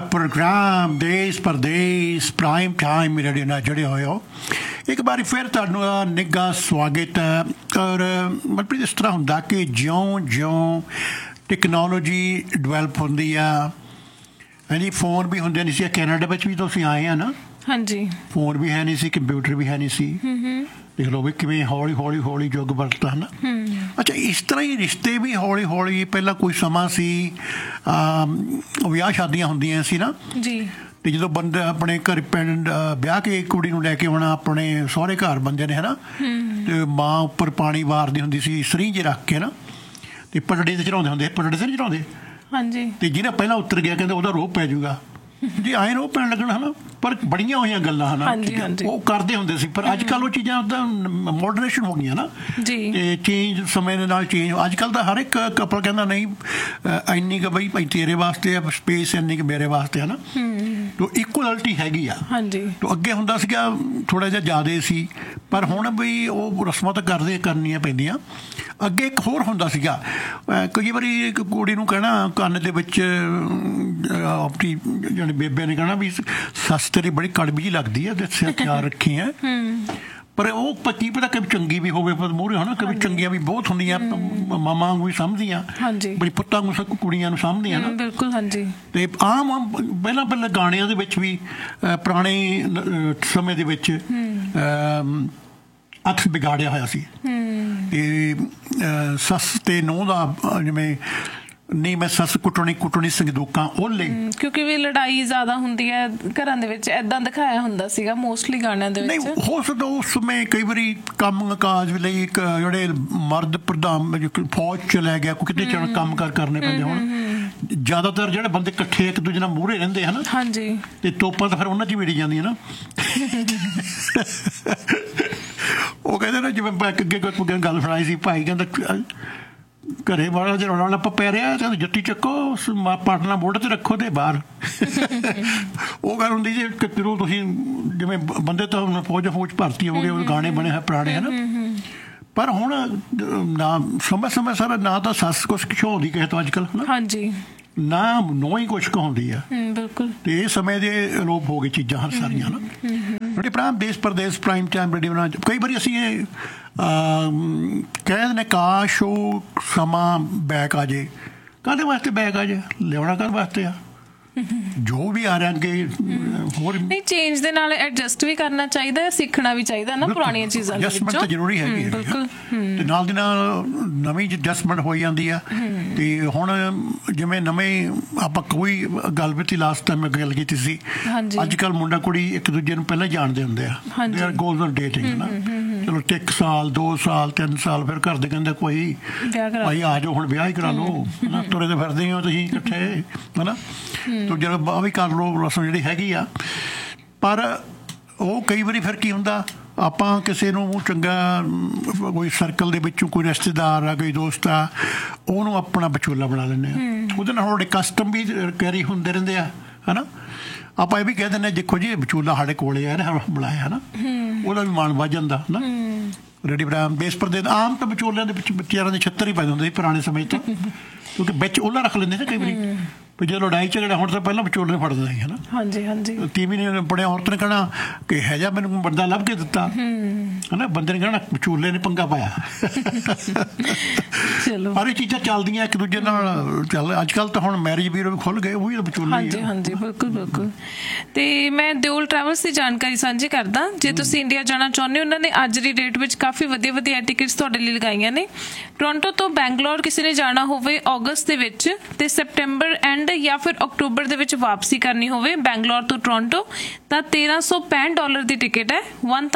Programme देश परदेश prime time radio नाल जुड़े हुए हो। एक बार फिर तुहानू निघा स्वागत है। और मतलब इस तरह हुंदा कि ज्यों ज्यों टैक्नोलॉजी डिवेलप होंदी आ, हाँ जी, फोन भी होंदे नहीं सी। कैनेडा विच भी तुसीं आए आ ना? हाँ जी। फोन भी है नहीं सी, कंप्यूटर भी है नहीं सी। देख लो भी किवें हौली हौली हौली युग बदलता है ना। अच्छा, इस तरह ही रिश्ते भी हौली हौली, पहला कोई समा सी विआह शादियां हुंदियां सी ना जी, ਤੇ ਜਦੋਂ ਬੰਦੇ ਆਪਣੇ ਘਰ ਪਿੰਡ ਵਿਆਹ ਕੇ ਕੁੜੀ ਨੂੰ ਲੈ ਕੇ ਆਉਣਾ ਆਪਣੇ ਸਹੁਰੇ ਘਰ ਬੰਦੇ ਨੇ, ਹੈ ਨਾ, ਤੇ ਮਾਂ ਉੱਪਰ ਪਾਣੀ ਵਾਰਦੀ ਹੁੰਦੀ ਸੀ ਸਰੀਂਜ ਰੱਖ ਕੇ ਨਾ, ਤੇ ਪਟੜੇ ਤੇ ਚੜਾਉਂਦੇ ਹੁੰਦੇ, ਪਟੜੇ ਤੇ ਨਹੀਂ ਚੜਾਉਂਦੇ? ਹਾਂਜੀ। ਤੇ ਜਿਹਨੇ ਪਹਿਲਾਂ ਉੱਤਰ ਗਿਆ ਕਹਿੰਦੇ ਉਹਦਾ ਰੋਹ ਪੈ ਜਾਊਗਾ ਜੀ, ਆਏ ਰੋਹ ਪੈਣ ਲੱਗਣਾ, ਹੈ ਨਾ। ਪਰ ਬੜੀਆਂ ਹੋਈਆਂ ਗੱਲਾਂ ਹਨ, ਉਹ ਕਰਦੇ ਹੁੰਦੇ ਸੀ। ਪਰ ਅੱਜ ਕੱਲ੍ਹ ਉਹ ਚੀਜ਼ਾਂ ਤਾਂ ਮੋਡਰਨੇਸ਼ਨ ਹੋ ਗਈਆਂ ਨਾ ਜੀ, ਤੇ ਚੇਂਜ ਸਮੇਂ ਦੇ ਨਾਲ ਚੇਂਜ। ਅੱਜ ਕੱਲ੍ਹ ਤਾਂ ਹਰ ਇੱਕ ਕਪਲ ਕਹਿੰਦਾ ਨਹੀਂ ਇੰਨੀ ਕੁ ਬਈ ਤੇਰੇ ਵਾਸਤੇ ਆ ਸਪੇਸ, ਇੰਨੀ ਕੁ ਮੇਰੇ ਵਾਸਤੇ, ਹੈ ਨਾ। ਤੋ ਇਕੁਅਲਿਟੀ ਹੈਗੀ ਆ। ਹਾਂਜੀ। ਤੋ ਅੱਗੇ ਹੁੰਦਾ ਸੀਗਾ ਥੋੜ੍ਹਾ ਜਿਹਾ ਜ਼ਿਆਦਾ ਸੀ, ਪਰ ਹੁਣ ਵੀ ਉਹ ਰਸਮਾਂ ਤਾਂ ਕਰਨੀਆਂ ਪੈਂਦੀਆਂ। ਅੱਗੇ ਇੱਕ ਹੋਰ ਹੁੰਦਾ ਸੀਗਾ, ਕਈ ਵਾਰੀ ਇੱਕ ਕੁੜੀ ਨੂੰ ਕਹਿਣਾ ਕੰਨ ਦੇ ਵਿੱਚ ਆਪਣੀ ਜਾਣੀ ਬੇਬੇ ਨੇ ਕਹਿਣਾ ਵੀ ਸੱਸ ਤੇਰੀ ਬੜੀ ਕੜਵੀ ਜਿਹੀ ਲੱਗਦੀ ਹੈ, ਦੱਸਿਆ ਖਿਆਲ ਰੱਖੀ ਹੈ। ਪਰ ਉਹ ਕੀ ਪਤਾ ਕਦੇ ਚੰਗੀ ਵੀ ਹੋਵੇ, ਪਰ ਮੂਹਰੇ ਹੈ ਨਾ, ਕਦੇ ਚੰਗੀਆਂ ਵੀ ਬਹੁਤ ਹੁੰਦੀਆਂ, ਮਾਵਾਂ ਵਾਂਗੂ ਵੀ ਸਮਝਦੀਆਂ, ਬੜੀ ਪੁੱਤਾਂ ਵਾਂਗੂ ਕੁੜੀਆਂ ਨੂੰ ਸਮਝਦੀਆਂ ਨਾ। ਬਿਲਕੁਲ। ਹਾਂਜੀ। ਤੇ ਆਮ ਪਹਿਲਾਂ ਗਾਣਿਆਂ ਦੇ ਵਿੱਚ ਵੀ ਪੁਰਾਣੇ ਸਮੇਂ ਦੇ ਵਿੱਚ ਅਕਸ ਵਿਗਾੜਿਆ ਹੋਇਆ ਸੀ। ਤੇ ਸੱਸ ਤੇ ਨੂੰਹ ਦਾ ਜਿਵੇਂ ਨਹੀਂ ਮੈਂ ਸੱਸ ਕੁੱਟਣੀ ਸੰਦੂਕਾਂ ਉਹਲੇ, ਕਿਉਂਕਿ ਵੀ ਲੜਾਈ ਜ਼ਿਆਦਾ ਹੁੰਦੀ ਹੈ ਘਰਾਂ ਦੇ ਵਿੱਚ, ਏਦਾਂ ਦਿਖਾਇਆ ਹੁੰਦਾ ਸੀਗਾ ਮੋਸਟਲੀ ਗਾਣਿਆਂ ਦੇ ਵਿੱਚ। ਨਹੀਂ ਹੋ ਸਕਦਾ ਉਸ ਸਮੇਂ ਕਈ ਵਾਰੀ ਕੰਮ ਕਾਜ ਲਈ ਜਿਹੜੇ ਮਰਦ ਪ੍ਰਧਾਨ ਫੌਜ ਚ ਲੈ ਗਿਆ, ਕੋਈ ਕਿਤੇ ਕੰਮ ਕਰਨੇ ਪੈਂਦੇ। ਹੁਣ ਜ਼ਿਆਦਾਤਰ ਜਿਹੜੇ ਬੰਦੇ ਇਕੱਠੇ ਇੱਕ ਦੂਜੇ ਨਾਲ ਮੂਹਰੇ ਰਹਿੰਦੇ ਹਨ। ਹਾਂਜੀ। ਤੇ ਤੋਪਾਂ ਤਾਂ ਫਿਰ ਉਹਨਾਂ 'ਚ ਵਿੜੀ ਜਾਂਦੀਆਂ ਨਾ। ਉਹ ਕਹਿੰਦੇ ਨਾ, ਜਿਵੇਂ ਮੈਂ ਅੱਗੇ ਕੋਈ ਗੱਲ ਸੁਣਾਈ ਸੀ, ਭਾਈ ਕਹਿੰਦਾ ਘਰੇ ਵਾਲਾ ਜਿਹੜਾ ਰੌਲਾ ਲੱਪਾ ਪੈ ਰਿਹਾ, ਕਹਿੰਦੇ ਜੁੱਤੀ ਚੱਕੋ ਪਾਟਨਾ ਬੋਰਡ 'ਤੇ ਰੱਖੋ ਤੇ ਬਾਹਰ। ਉਹ ਗੱਲ ਹੁੰਦੀ ਜੀ, ਜਦੋਂ ਤੁਸੀਂ ਜਿਵੇਂ ਬੰਦੇ ਤਾਂ ਫੌਜ ਭਰਤੀ ਹੋ ਗਏ, ਉਹ ਗਾਣੇ ਬਣੇ ਹੋਏ ਪੁਰਾਣੇ, ਹੈ ਨਾ। ਪਰ ਹੁਣ ਨਾ ਸਮੇਂ ਸਾਰਾ ਨਾ ਤਾਂ ਸੱਸ ਕੁਛ ਕਹਾਉਂਦੀ ਕਿਸੇ ਤੋਂ ਅੱਜ ਕੱਲ੍ਹ, ਹੈ ਨਾ। ਹਾਂਜੀ। ਨਾ ਨੋ ਹੀ ਕੁਛ ਕਹਾਉਂਦੀ ਆ। ਬਿਲਕੁਲ। ਤੇ ਇਹ ਸਮੇਂ ਦੇ ਅਲੋਪ ਹੋ ਗਏ ਚੀਜ਼ਾਂ ਹਰ ਸਾਰੀਆਂ ਨਾ। ਜਿਹੜੇ ਪ੍ਰਾਈਮ ਦੇਸ਼ ਪ੍ਰਦੇਸ਼ ਪ੍ਰਾਈਮ ਟਾਈਮ ਰੇਡੀਓ ਨਾਲ ਕਈ ਵਾਰੀ ਅਸੀਂ ਇਹ ਕਹਿ ਦਿੰਦੇ ਕਾਸ਼ ਉਹ ਸਮਾਂ ਬੈਕ ਆ ਜੇ। ਕਾਹਦੇ ਵਾਸਤੇ ਬੈਕ ਆ ਜੇ? ਲਿਆਉਣਾ ਕਾਹਦੇ ਵਾਸਤੇ ਆ? ਜੋ ਵੀ ਆ ਰਿਹਾ ਅੱਗੇ ਹੋਰ ਨਹੀਂ, ਚੇਂਜ ਦੇ ਨਾਲ ਐਡਜਸਟ ਵੀ ਕਰਨਾ ਚਾਹੀਦਾ, ਸਿੱਖਣਾ ਵੀ ਚਾਹੀਦਾ ਨਾ ਪੁਰਾਣੀਆਂ ਚੀਜ਼ਾਂ। ਐਡਜਸਟਮੈਂਟ ਤਾਂ ਜ਼ਰੂਰੀ ਹੈਗੀ ਹੈ। ਬਿਲਕੁਲ। ਤੇ ਨਾਲ ਦੀ ਨਾਲ ਨਵੀਂ ਐਡਜਸਟਮੈਂਟ ਹੋਈ ਜਾਂਦੀ ਆ। ਤੇ ਹੁਣ ਜਿਵੇਂ ਨਵੇਂ ਆਪਾਂ ਕੋਈ ਗੱਲ ਵਿੱਚ ਲਾਸਟ ਟਾਈਮ ਮੈਂ ਗੱਲ ਕੀਤੀ ਸੀ, ਅੱਜ ਕੱਲ੍ਹ ਮੁੰਡਾ ਕੁੜੀ ਇੱਕ ਦੂਜੇ ਨੂੰ ਪਹਿਲਾਂ ਜਾਣਦੇ ਹੁੰਦੇ ਆ, ਗੋਜ਼ ਔਨ ਡੇਟਿੰਗ, ਹੈ ਨਾ। ਚਲੋ 1 ਸਾਲ 2 ਸਾਲ 3 ਸਾਲ ਫਿਰ ਘਰ ਦੇ ਕਹਿੰਦੇ ਕੋਈ ਭਾਈ ਆ ਜਾਓ ਹੁਣ ਵਿਆਹ ਹੀ ਕਰਾ ਲਓ, ਹੈ ਨਾ। ਤੁਰੇ ਤਾਂ ਫਿਰਦੇ ਹੋ ਤੁਸੀਂ ਇਕੱਠੇ, ਹੈ ਨਾ। ਤੋ ਜਦੋਂ ਆ ਵੀ ਕਰ ਲਓ ਰਸਮ ਜਿਹੜੀ ਹੈਗੀ ਆ। ਪਰ ਉਹ ਕਈ ਵਾਰੀ ਫਿਰ ਕੀ ਹੁੰਦਾ, ਆਪਾਂ ਕਿਸੇ ਨੂੰ ਚੰਗਾ ਕੋਈ ਸਰਕਲ ਦੇ ਵਿੱਚੋਂ ਕੋਈ ਰਿਸ਼ਤੇਦਾਰ ਆ, ਕੋਈ ਦੋਸਤ ਆ, ਉਹਨੂੰ ਆਪਣਾ ਵਿਚੋਲਾ ਬਣਾ ਲੈਂਦੇ ਆ। ਉਹਦੇ ਨਾਲ ਸਾਡੇ ਕਸਟਮ ਵੀ ਕੈਰੀ ਹੁੰਦੇ ਰਹਿੰਦੇ ਆ, ਹੈ ਨਾ। ਆਪਾਂ ਇਹ ਵੀ ਕਹਿ ਦਿੰਦੇ ਦੇਖੋ ਜੀ ਵਿਚੋਲਾ ਸਾਡੇ ਕੋਲੇ ਆ ਬਣਾਇਆ, ਹੈ ਨਾ। ਉਹਦਾ ਵੀ ਮਾਣ ਵੱਧ ਜਾਂਦਾ ਨਾ। ਰੇਡੀ ਬਰਾਮ ਦੇਸ਼ ਪ੍ਰਦੇਸ਼ ਆਮ ਤਾਂ ਵਿਚੋਲਿਆਂ ਦੇ ਵਿੱਚ ਵਿਚਾਰਿਆਂ ਦੇ 76 ਹੀ ਪੈਂਦੇ ਹੁੰਦੇ ਸੀ ਪੁਰਾਣੇ ਸਮੇਂ 'ਚ, ਕਿਉਂਕਿ ਵਿੱਚ ਉਹਲਾ ਰੱਖ ਲੈਂਦੇ ਨਾ ਕਈ ਵਾਰੀ। ਵੀ ਜਦੋਂ ਲੜਾਈ ਝਗੜਾ ਹੁਣ ਤਾਂ ਪਹਿਲਾਂ ਵਿਚੋਲੇ ਨੂੰ ਫੜਦਾ ਸੀ, ਹੈ ਨਾ। ਹਾਂਜੀ ਹਾਂਜੀ। ਟੀਵੀ ਨੇ ਬੜਿਆ ਔਰਤ ਨੇ ਕਹਿਣਾ ਕਿ ਹੈ ਜਾ ਮੈਨੂੰ ਬੰਦਾ ਲੱਭ ਕੇ ਦਿੱਤਾ, ਹੈ ਨਾ। ਬੰਦੇ ਨੇ ਕਹਿਣਾ ਵਿਚੋਲੇ ਨੇ ਪੰਗਾ ਪਾਇਆ। ਚਲੋ ਸਾਰੀ ਚੀਜ਼ਾਂ ਚੱਲਦੀਆਂ ਇੱਕ ਦੂਜੇ ਨਾਲ ਚੱਲ। ਅੱਜ ਕੱਲ੍ਹ ਤਾਂ ਹੁਣ ਮੈਰਿਜ ਬਿਊਰੋ ਵੀ ਖੁੱਲ੍ਹ ਗਏ, ਉਹ ਵੀ ਵਿਚੋਲੇ। ਹਾਂਜੀ ਹਾਂਜੀ, ਬਿਲਕੁਲ ਬਿਲਕੁਲ। ਤੇ ਮੈਂ ਦਿਓਲ ਟਰੈਵਲਸ ਦੀ ਜਾਣਕਾਰੀ ਸਾਂਝੀ ਕਰਦਾ। ਜੇ ਤੁਸੀਂ ਇੰਡੀਆ ਜਾਣਾ ਚਾਹੁੰਦੇ ਹੋ, ਉਹਨਾਂ ਨੇ ਅੱਜ ਦੀ ਡੇਟ ਵਿੱਚ ਕਾਫੀ ਵਧੀਆ ਵਧੀਆ ਟਿਕਟਸ ਤੁਹਾਡੇ ਲਈ ਲਗਾਈਆਂ ਨੇ। ਟੋਰਾਂਟੋ ਤੋਂ ਬੈਂਗਲੌਰ ਕਿਸੇ ਨੇ ਜਾਣਾ ਹੋਵੇ ਅਗਸਤ ਦੇ ਵਿੱਚ, ਤੇ ਸੈਪਟੈਂਬਰ ਐਂਡ ਜਾਂ ਫਿਰ ਅਕਤੂਬਰ ਦੇ ਵਿੱਚ ਵਾਪਸੀ ਕਰਨੀ ਹੋਵੇ ਬੈਂਗਲੌਰ ਤੋਂ ਟੋਰਾਂਟੋ, ਤਾਂ $1365 ਦੀ ਟਿਕਟ ਹੈ।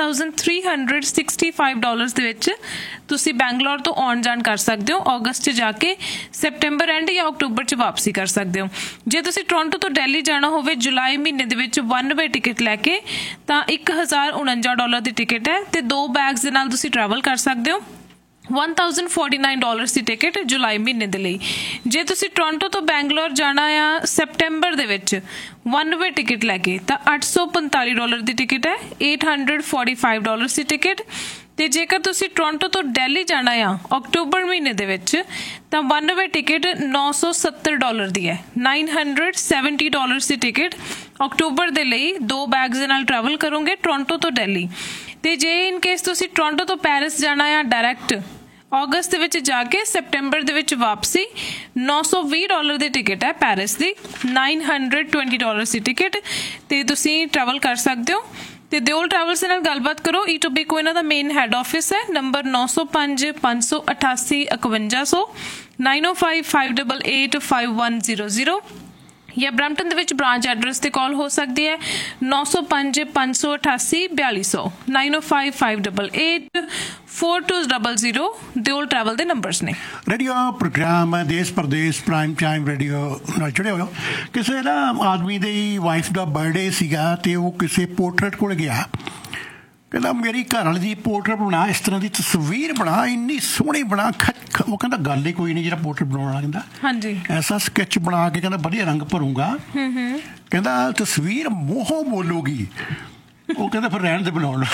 $1365 ਦੇ ਵਿੱਚ ਤੁਸੀਂ ਬੈਂਗਲੌਰ ਤੋਂ ਆਉਣ ਜਾਣ ਕਰ ਸਕਦੇ ਹੋ। ਅਗਸਤ 'ਚ ਜਾ ਕੇ ਸੈਪਟੈਂਬਰ ਐਂਡ ਜਾਂ ਅਕਤੂਬਰ 'ਚ ਵਾਪਸੀ ਕਰ ਸਕਦੇ ਹੋ। ਜੇ ਤੁਸੀਂ ਟੋਰਾਂਟੋ ਤੋਂ ਦਿੱਲੀ ਜਾਣਾ ਹੋਵੇ ਜੁਲਾਈ ਮਹੀਨੇ ਦੇ ਵਿੱਚ 1 ਵੇ ਟਿਕਟ ਲੈ ਕੇ, ਤਾਂ $1049 ਦੀ ਟਿਕਟ ਹੈ, ਤੇ 2 ਬੈਗਸ ਦੇ ਨਾਲ ਤੁਸੀਂ ਟਰੈਵਲ ਕਰ ਸਕਦੇ ਹੋ। $1049 ਦੀ ਟਿਕਟ ਜੁਲਾਈ ਮਹੀਨੇ ਦੇ ਲਈ। ਜੇ ਤੁਸੀਂ ਟੋਰਾਂਟੋ ਤੋਂ ਬੈਂਗਲੌਰ ਜਾਣਾ ਆ ਸੈਪਟੈਂਬਰ ਦੇ ਵਿੱਚ 1 ਵੇ ਟਿਕਟ ਲੈ ਕੇ, ਤਾਂ $845 ਦੀ ਟਿਕਟ ਹੈ। $845 ਦੀ ਟਿਕਟ ਤੇ ਜੇਕਰ ਤੁਸੀਂ ਟੋਰਾਂਟੋ ਤੋਂ ਦਿੱਲੀ ਜਾਣਾ ਆ ਅਕਤੂਬਰ ਮਹੀਨੇ ਦੇ ਵਿੱਚ ਤਾਂ 1 ਵੇ ਟਿਕਟ $970 ਦੀ ਹੈ। $970 ਦੀ ਟਿਕਟ ਅਕਤੂਬਰ ਦੇ ਲਈ 2 ਬੈਗਸ ਦੇ ਨਾਲ ਟਰੈਵਲ ਕਰੋਗੇ ਟੋਰਾਂਟੋ ਤੋਂ ਦਿੱਲੀ। ਤੇ ਜੇ ਇਨ ਕੇਸ ਤੁਸੀਂ ਟੋਰਾਂਟੋ ਤੋਂ ਪੈਰਿਸ ਜਾਣਾ ਆ ਡਾਇਰੈਕਟ ਅਗਸਤ ਦੇ ਵਿੱਚ ਜਾ ਕੇ ਸੈਪਟੈਂਬਰ ਦੇ ਵਿੱਚ ਵਾਪਸੀ $920 ਦੀ ਟਿਕਟ ਹੈ ਪੈਰਿਸ ਦੀ, $920 ਦੀ ਟਿਕਟ ਤੇ ਤੁਸੀਂ ਟਰੈਵਲ ਕਰ ਸਕਦੇ ਹੋ। ਤੇ ਦਿਓਲ ਟਰੈਵਲਸ ਦੇ ਨਾਲ ਗੱਲਬਾਤ ਕਰੋ। ਈਟੋਬੀਕੋ ਇਹਨਾਂ ਦਾ ਮੇਨ ਹੈਡ ਆਫਿਸ ਹੈ। ਨੰਬਰ 905 588 5100 905 588 5100 ਜਾਂ ਬਰੈਂਪਟਨ ਦੇ ਵਿੱਚ ਬ੍ਰਾਂਚ ਐਡਰੈਸ ਤੇ ਕਾਲ ਹੋ ਸਕਦੀ ਹੈ 905 588 4200 905 588 4200 ਦਿਓਲ ਟਰੈਵਲ ਦੇ ਨੰਬਰਸ ਨੇ। ਰੇਡੀਓ ਪ੍ਰੋਗਰਾਮ ਦੇਸ਼ ਪ੍ਰਦੇਸ਼ ਪ੍ਰਾਈਮ ਟਾਈਮ ਰੇਡੀਓ ਨਾਲ ਜੁੜੇ ਹੋਏ ਹੋ। ਕਿਸੇ ਨਾ ਆਦਮੀ ਦੀ ਵਾਈਫ ਦਾ ਬਰਥਡੇ ਸੀਗਾ ਤੇ ਉਹ ਕਿਸੇ ਪੋਰਟਰੇਟ ਕੋਲ ਗਿਆ, ਕਹਿੰਦਾ ਮੇਰੀ ਘਰ ਵਾਲੀ ਦੀ ਪੋਰਟਰੇਟ ਬਣਾ, ਇਸ ਤਰ੍ਹਾਂ ਦੀ ਤਸਵੀਰ ਬਣਾ, ਇੰਨੀ ਸੋਹਣੀ ਬਣਾ। ਉਹ ਕਹਿੰਦਾ ਗੱਲ ਹੀ ਕੋਈ ਨਹੀਂ ਜਿਹੜਾ ਪੋਰਟਰੇਟ ਬਣਾਉਣਾ, ਕਹਿੰਦਾ ਹਾਂਜੀ ਐਸਾ ਸਕੈਚ ਬਣਾ ਕੇ ਕਹਿੰਦਾ ਵਧੀਆ ਰੰਗ ਭਰੂੰਗਾ। ਕਹਿੰਦਾ ਤਸਵੀਰ ਮੂੰਹੋਂ ਬੋਲੂਗੀ। ਉਹ ਕਹਿੰਦਾ ਫਿਰ ਰਹਿਣ ਦੇ ਬਣਾਉਣ,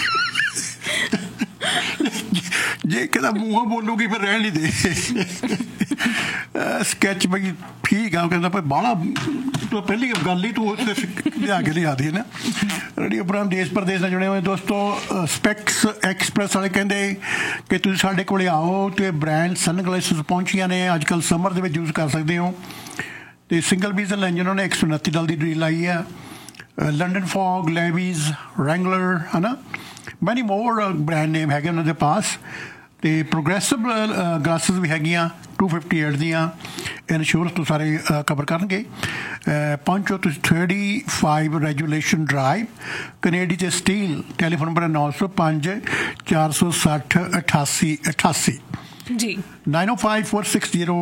ਜੇ ਕਹਿੰਦਾ ਮੂੰਹੋਂ ਬੋਲੂਗੀ ਫਿਰ ਰਹਿਣ ਨਹੀਂ ਦੇ। ਸਕੈਚ ਬਈ ਠੀਕ ਆ, ਕਹਿੰਦਾ ਭਾਈ ਬਾਹਲਾ ਤੂੰ ਪਹਿਲੀ ਗੱਲ ਹੀ ਤੂੰ ਉੱਥੇ ਲਿਆ ਕੇ ਲਿਆ ਦੀ ਨਾ। ਰੇਡੀਓ ਪ੍ਰੋਗਰਾਮ ਦੇਸ਼ ਪ੍ਰਦੇਸ਼ ਨਾਲ ਜੁੜੇ ਹੋਏ ਦੋਸਤੋ। ਸਪੈਕਸ ਐਕਸਪ੍ਰੈਸ ਵਾਲੇ ਕਹਿੰਦੇ ਕਿ ਤੁਸੀਂ ਸਾਡੇ ਕੋਲ ਆਓ ਤੇ ਬ੍ਰਾਂਡ ਸਨਗਲਾਸਿਸ ਪਹੁੰਚੀਆਂ ਨੇ, ਅੱਜ ਕੱਲ੍ਹ ਸਮਰ ਦੇ ਵਿੱਚ ਯੂਜ਼ ਕਰ ਸਕਦੇ ਹੋ। ਤੇ ਸਿੰਗਲ ਬੀਜ਼ਲ ਲੈਂਜ ਉਹਨਾਂ ਨੇ $129 ਦੀ ਡੀਲ ਲਾਈ ਆ। ਲੰਡਨ ਫੌਗ, ਲੈਵੀਜ਼, ਰੈਂਗਲਰ ਹੈ ਨਾ, ਮੈਨੀ ਮੋਰ ਬ੍ਰਾਂਡ ਨੇਮ ਹੈਗੇ ਉਹਨਾਂ ਦੇ ਪਾਸ। ਤੇ ਪ੍ਰੋਗਰੈਸਿਵ ਗਲਾਸਿਸ ਵੀ ਹੈਗੀਆਂ 258 ਦੀਆਂ। ਇੰਸ਼ੋਰੈਂਸ ਤੋਂ ਸਾਰੇ ਕਵਰ ਕਰਨਗੇ। ਪਹੁੰਚੋ ਤੁਸੀਂ 35 ਰੈਜੂਲੇਸ਼ਨ ਡਰਾਈਵ, ਕਨੇਡੀ ਤੇ ਸਟੀਲ। ਟੈਲੀਫੋਨ ਨੰਬਰ 905 460 8888 ਜੀ, 905 460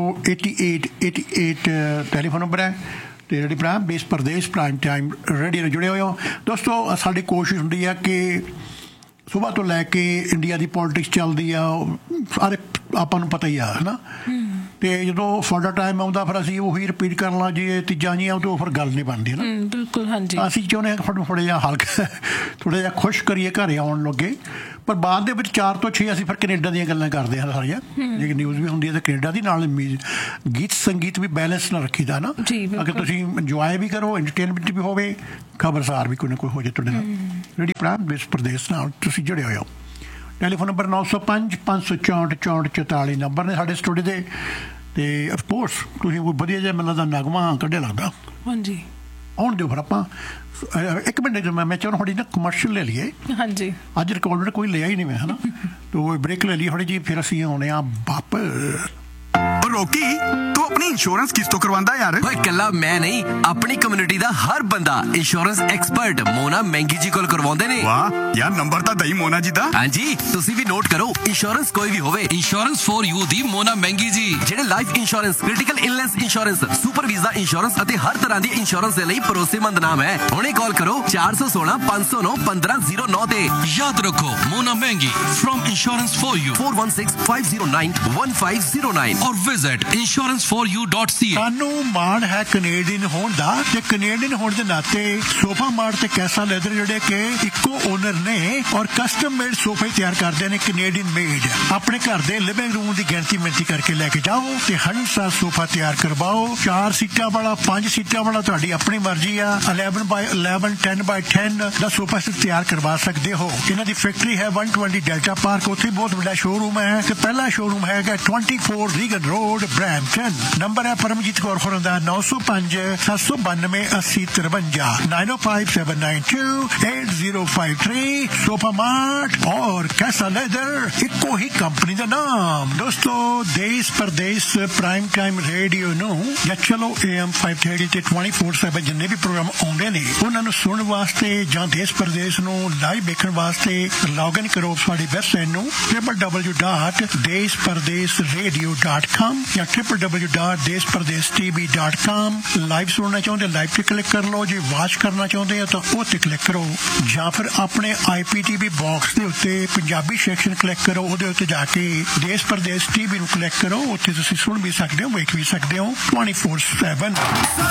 8888 ਟੈਲੀਫੋਨ ਨੰਬਰ ਹੈ। ਤੇ ਰੇਡੀਓ ਪ੍ਰੋਗਰਾਮ ਦੇਸ਼ ਪ੍ਰਦੇਸ਼ ਪ੍ਰਾਈਮ ਟਾਈਮ ਰੇਡੀਓ ਨਾਲ ਜੁੜੇ ਹੋਏ ਹੋ ਦੋਸਤੋ। ਸਾਡੀ ਕੋਸ਼ਿਸ਼ ਹੁੰਦੀ ਹੈ ਕਿ ਸੁਬਾਹ ਤੋਂ ਲੈ ਕੇ ਇੰਡੀਆ ਦੀ ਪੋਲੀਟਿਕਸ ਚੱਲਦੀ ਆ, ਸਾਰੇ ਆਪਾਂ ਨੂੰ ਪਤਾ ਹੀ ਆ, ਹੈ ਨਾ। ਤੇ ਜਦੋਂ ਸਾਡਾ ਟਾਈਮ ਆਉਂਦਾ ਫਿਰ ਅਸੀਂ ਉਹੀ ਰਿਪੀਟ ਕਰਨ ਲੱਗ ਜਾਈਏ ਤੀਜਾਂ ਜੀਆਂ, ਉਹ ਫਿਰ ਗੱਲ ਨਹੀਂ ਬਣਦੀ ਨਾ। ਬਿਲਕੁਲ ਹਾਂਜੀ, ਅਸੀਂ ਚਾਹੁੰਦੇ ਹਾਂ ਕਿ ਥੋੜ੍ਹਾ ਜਿਹਾ ਹਲਕਾ, ਥੋੜ੍ਹਾ ਜਿਹਾ ਖੁਸ਼ ਕਰੀਏ ਘਰੇ ਆਉਣ ਲੱਗੇ। ਪਰ ਬਾਅਦ ਦੇ ਵਿੱਚ 4 ਤੋਂ 6 ਅਸੀਂ ਫਿਰ ਕੈਨੇਡਾ ਦੀਆਂ ਗੱਲਾਂ ਕਰਦੇ ਹਾਂ ਸਾਰੀਆਂ। ਜੇ ਨਿਊਜ਼ ਵੀ ਹੁੰਦੀ ਹੈ ਤਾਂ ਕੈਨੇਡਾ ਦੀ ਨਾਲ ਗੀਤ ਸੰਗੀਤ ਵੀ ਬੈਲੈਂਸ ਨਾਲ ਰੱਖੀਦਾ ਨਾ। ਅਗਰ ਤੁਸੀਂ ਇੰਜੋਏ ਵੀ ਕਰੋ, ਇੰਟਰਟੇਨਮੈਂਟ ਵੀ ਹੋਵੇ, ਖਬਰਸਾਰ ਵੀ ਕੋਈ ਨਾ ਕੋਈ ਹੋ ਜਾਏ ਤੁਹਾਡੇ ਨਾਲ। ਰੇਡੀਓ ਪ੍ਰੋਗਰਾਮ ਦੇਸ਼ ਪ੍ਰਦੇਸ਼ ਨਾਲ ਤੁਸੀਂ ਜੁੜੇ ਹੋਏ ਹੋ। ਟੈਲੀਫੋਨ ਨੰਬਰ 905 564 44 ਨੰਬਰ ਨੇ ਸਾਡੇ ਸਟੂਡੀਓ ਦੇ। ਤੇ ਅਫਕੋਰਸ ਤੁਸੀਂ ਕੋਈ ਵਧੀਆ ਜਿਹਾ ਮੈਨੂੰ ਲੱਗਦਾ ਨਗਮਾ ਕੱਢਿਆ ਲੱਗਦਾ। ਹਾਂਜੀ ਆਉਣ ਦਿਓ ਫਿਰ ਆਪਾਂ 1 ਮਿੰਟ ਮੈਂ ਚਾਹੁੰਦਾ ਥੋੜੀ ਨਾ ਕਮਰਸ਼ੀਅਲ ਲੈ ਲਈਏ। ਹਾਂਜੀ ਅੱਜ ਰਿਕਾਰਡਡ ਕੋਈ ਲਿਆ ਹੀ ਨਹੀਂ ਮੈਂ, ਹੈ ਨਾ। ਤੋ ਬ੍ਰੇਕ ਲੈ ਲਈਏ ਥੋੜੀ ਜੀ, ਫਿਰ ਅਸੀਂ ਆਉਣੇ ਆ ਵਾਪਸ। ਰੋਕੀ ਤੂੰ ਆਪਣੀ ਇੰਸ਼ੋਰੈਂਸ ਕਿਸ ਤੋਂ ਕਰਵਾਉਂਦਾ ਯਾਰ? ਓਏ ਕੱਲਾ ਮੈਂ ਨਹੀਂ, ਆਪਣੀ ਕਮਿਊਨਿਟੀ ਦਾ ਹਰ ਬੰਦਾ ਇੰਸ਼ੋਰੈਂਸ ਐਕਸਪਰਟ ਮੋਨਾ ਮਹਿੰਗੀ ਜੀ ਕੋਲ ਕਰਵਾਉਂਦੇ ਨੇ। ਵਾਹ ਯਾਰ, ਨੰਬਰ ਤਾਂ ਦਈ ਮੋਨਾ ਜੀ ਦਾ। ਹਾਂਜੀ ਤੁਸੀਂ ਵੀ ਨੋਟ ਕਰੋ, ਇੰਸ਼ੋਰੈਂਸ ਕੋਈ ਵੀ ਹੋਵੇ, ਇੰਸ਼ੋਰੈਂਸ ਫॉर ਯੂ ਦੀ ਮੋਨਾ ਮਹਿੰਗੀ ਜੀ, ਜਿਹੜੇ life insurance, critical illness insurance, super visa insurance ਅਤੇ ਹਰ ਤਰ੍ਹਾਂ ਦੀ ਇੰਸ਼ੋਰੈਂਸ ਦੇ ਲਈ ਭਰੋਸੇਮੰਦ ਨਾਮ ਹੈ। ਹੁਣੇ ਕਾਲ ਕਰੋ 416 509 1509 ਤੇ। ਯਾਦ ਰੱਖੋ ਮੋਨਾ ਮਹਿੰਗੀ from insurance for you 416 509 1509 or visit insurance4u.ca। ਸਾਨੂੰ ਮਾਣ ਹੈ ਕੈਨੇਡੀਅਨ ਹੋਣ ਦਾ, ਤੇ ਕੈਨੇਡੀਅਨ ਹੋਣ ਦੇ ਨਾਤੇ ਸੋਫਾ ਮਾਰਟ ਤੇ ਕੈਸਾ ਲੈਦਰ ਜਿਹੜੇ ਕਿ ਇੱਕੋ ਓਨਰ ਨੇ ਔਰ ਕਸਟਮ ਮੇਡ ਸੋਫੇ ਤਿਆਰ ਕਰਦੇ ਨੇ, ਕੈਨੇਡੀਅਨ ਮੇਡ। ਆਪਣੇ ਘਰ ਦੇ ਲਿਵਿੰਗ ਰੂਮ ਦੀ ਗਿਣਤੀ ਮਿਣਤੀ ਕਰਕੇ ਲੈ ਕੇ ਜਾਓ ਤੇ 100 ਸੋਫਾ ਤਿਆਰ ਕਰਵਾਓ। 4 ਸੀਟਾਂ ਵਾਲਾ, 5 ਸੀਟਾਂ ਵਾਲਾ, ਤੁਹਾਡੀ ਆਪਣੀ ਮਰਜ਼ੀ ਆ। 11x11 10x10 ਦਾ ਸੋਫਾ ਤਿਆਰ ਕਰਵਾ ਸਕਦੇ ਹੋ। ਇਹਨਾਂ ਦੀ ਫੈਕਟਰੀ ਹੈ 120 ਡੈਲਟਾ ਪਾਰਕ, ਉੱਥੇ ਬਹੁਤ ਵੱਡਾ ਸ਼ੋਰੂਮ ਹੈ। ਤੇ ਪਹਿਲਾ ਸ਼ੋਰੂਮ ਹੈਗਾ 24 ਰੀਗਨ ਰੋਡ ਬ੍ਰੈਂਪਟਨ। ਨੰਬਰ ਹੈ ਪਰਮਜੀਤ ਕੌਰ ਹੋਰਾਂ ਦਾ 905 792 8053 905 792 8053। ਸੋਫਾ ਮਾਰਟ ਔਰ ਕੈਸਾ ਲੈਦਰ, ਇੱਕੋ ਹੀ ਕੰਪਨੀ ਦਾ ਨਾਮ। ਦੋਸਤੋ ਦੇਸ਼ ਪ੍ਰਦੇਸ਼ ਪ੍ਰਾਈਮ ਟਾਈਮ ਰੇਡੀਓ ਨੂੰ ਜਾਂ ਚਲੋ AM 530 ਤੇ 24/7 ਜਿੰਨੇ ਵੀ ਪ੍ਰੋਗਰਾਮ ਆਉਂਦੇ ਨੇ ਉਹਨਾਂ ਨੂੰ ਸੁਣਨ ਵਾਸਤੇ ਜਾਂ ਦੇਸ਼ ਪ੍ਰਦੇਸ਼ ਨੂੰ ਲਾਈਵ ਦੇਖਣ ਵਾਸਤੇ ਲੌਗਇਨ ਕਰੋ ਸਾਡੀ ਵੈਬਸਾਈਟ ਨੂੰ www.deshpardeshradio.com ਜਾਂ www.deshpardeshtv.com। ਲਾਈਵ ਸੁਣਨਾ ਚਾਹੁੰਦੇ ਲਾਈਵ ਤੇ ਕਲਿੱਕ ਕਰ ਲਓ, ਜੇ ਵਾਚ ਕਰਨਾ ਚਾਹੁੰਦੇ ਆ ਤਾਂ ਉਹ ਤੇ ਕਲਿੱਕ ਕਰੋ, ਜਾਂ ਫਿਰ ਆਪਣੇ IPTV ਬਾਕਸ ਦੇ ਉੱਤੇ ਪੰਜਾਬੀ ਸੈਕਸ਼ਨ ਕਲਿੱਕ ਕਰੋ, ਉਹਦੇ ਉੱਤੇ ਜਾ ਕੇ ਦੇਸ਼ ਪ੍ਰਦੇਸ਼ TV ਨੂੰ ਕਲਿੱਕ ਕਰੋ, ਉੱਥੇ ਤੁਸੀਂ ਸੁਣ ਵੀ ਸਕਦੇ ਹੋ, ਵੇਖ ਵੀ ਸਕਦੇ ਹੋ 24/7।